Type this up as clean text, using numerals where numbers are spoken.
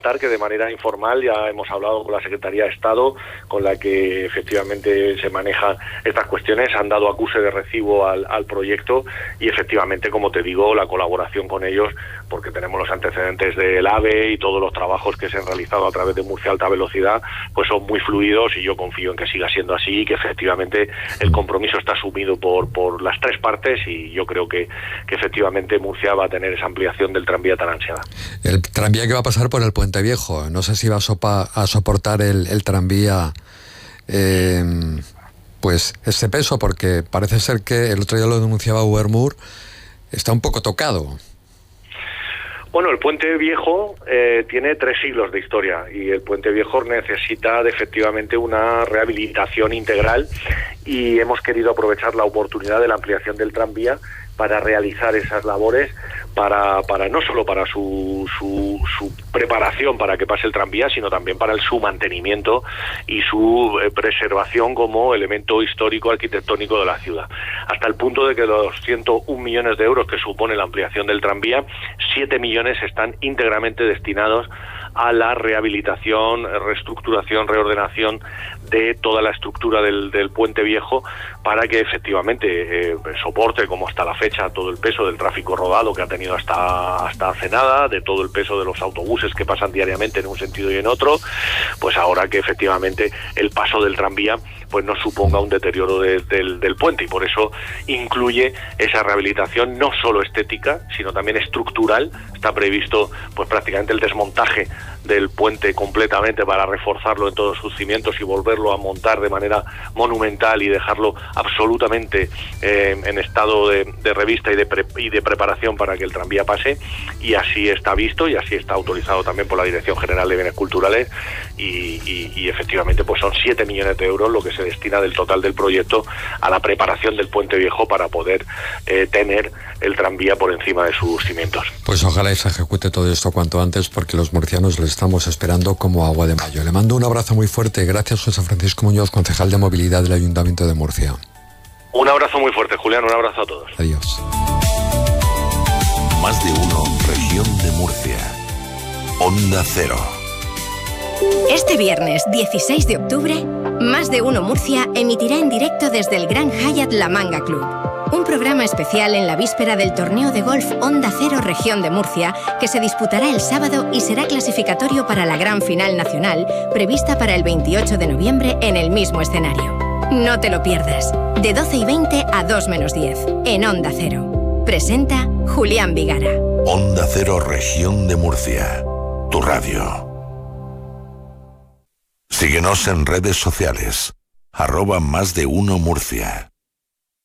que de manera informal ya hemos hablado con la Secretaría de Estado, con la que efectivamente se manejan estas cuestiones, han dado acuse de recibo al proyecto y efectivamente, como te digo, la colaboración con ellos, porque tenemos los antecedentes del AVE y todos los trabajos que se han realizado a través de Murcia Alta Velocidad, pues son muy fluidos y yo confío en que siga siendo así y que efectivamente el compromiso está asumido por las tres partes y yo creo que efectivamente Murcia va a tener esa ampliación del tranvía tan ansiada. El tranvía que va a pasar por el Puente Viejo, no sé si va a soportar el tranvía pues ese peso, porque parece ser que el otro día lo denunciaba Ubermur, está un poco tocado. Bueno, el Puente Viejo tiene 3 siglos de historia y el Puente Viejo necesita efectivamente una rehabilitación integral y hemos querido aprovechar la oportunidad de la ampliación del tranvía para realizar esas labores, para no solo para su preparación para que pase el tranvía, sino también para su mantenimiento y su preservación como elemento histórico arquitectónico de la ciudad. Hasta el punto de que los 101 millones de euros que supone la ampliación del tranvía, 7 millones están íntegramente destinados a la rehabilitación, reestructuración, reordenación de toda la estructura del Puente Viejo para que efectivamente soporte, como hasta la fecha, todo el peso del tráfico rodado que ha tenido hasta hace nada, de todo el peso de los autobuses que pasan diariamente en un sentido y en otro, pues ahora que efectivamente el paso del tranvía pues no suponga un deterioro del puente, y por eso incluye esa rehabilitación no solo estética, sino también estructural. Está previsto pues prácticamente el desmontaje del puente completamente para reforzarlo en todos sus cimientos y volverlo a montar de manera monumental y dejarlo absolutamente en estado de revista y de preparación para que el tranvía pase, y así está visto y así está autorizado también por la Dirección General de Bienes Culturales y efectivamente pues son 7 millones de euros lo que se destina del total del proyecto a la preparación del Puente Viejo para poder tener el tranvía por encima de sus cimientos. Pues ojalá se ejecute todo esto cuanto antes, porque los murcianos le estamos esperando como agua de mayo. Le mando un abrazo muy fuerte. Gracias, José Francisco Muñoz, concejal de Movilidad del Ayuntamiento de Murcia. Un abrazo muy fuerte, Julián, un abrazo a todos. Adiós. Más de uno, región de Murcia. Onda Cero. Este viernes 16 de octubre, Más de uno Murcia emitirá en directo desde el Gran Hyatt La Manga Club. Un programa especial en la víspera del torneo de golf Onda Cero Región de Murcia, que se disputará el sábado y será clasificatorio para la gran final nacional, prevista para el 28 de noviembre en el mismo escenario. No te lo pierdas. De 12:20 a 2 menos 10, en Onda Cero. Presenta Julián Vigara. Onda Cero Región de Murcia. Tu radio. Síguenos en redes sociales. @más de uno Murcia.